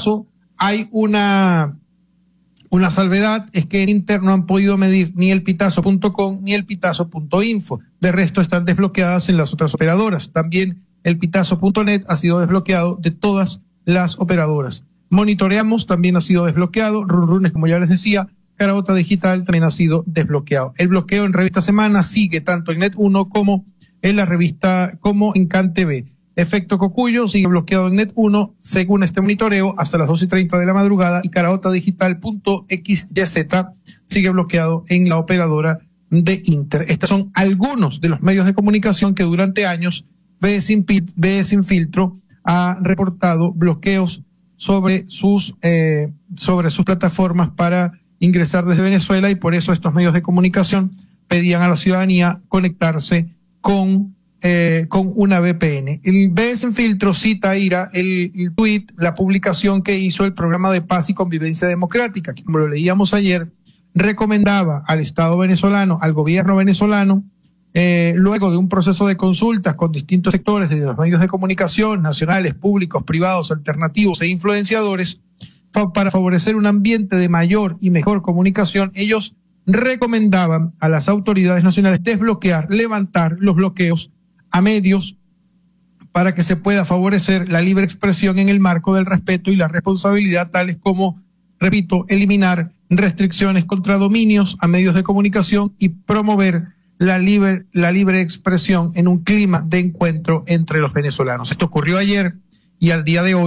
caso hay una salvedad, es que en Inter no han podido medir ni el pitazo.com ni el pitazo.info. De resto están desbloqueadas en las otras operadoras. También el pitazo.net ha sido desbloqueado de todas las operadoras. Monitoreamos también ha sido desbloqueado. Runrunes, como ya les decía. Caraota Digital también ha sido desbloqueado. El bloqueo en Revista Semana sigue tanto en Net1 como en la revista, como en CanTV. Efecto Cocuyo sigue bloqueado en Net1 según este monitoreo hasta las 2:30 de la madrugada, y caraotadigital.xyz sigue bloqueado en la operadora de Inter. Estos son algunos de los medios de comunicación que durante años BE Sin Filtro ha reportado bloqueos sobre sus plataformas para ingresar desde Venezuela, y por eso estos medios de comunicación pedían a la ciudadanía conectarse con una VPN. El BE Sin Filtro cita, Ira, el tweet, la publicación que hizo el Programa de Paz y Convivencia Democrática, que como lo leíamos ayer, recomendaba al Estado venezolano, al gobierno venezolano, luego de un proceso de consultas con distintos sectores de los medios de comunicación, nacionales, públicos, privados, alternativos e influenciadores, para favorecer un ambiente de mayor y mejor comunicación, ellos recomendaban a las autoridades nacionales desbloquear, levantar los bloqueos a medios para que se pueda favorecer la libre expresión en el marco del respeto y la responsabilidad, tales como, repito, eliminar restricciones contra dominios a medios de comunicación y promover la libre expresión en un clima de encuentro entre los venezolanos. Esto ocurrió ayer y al día de hoy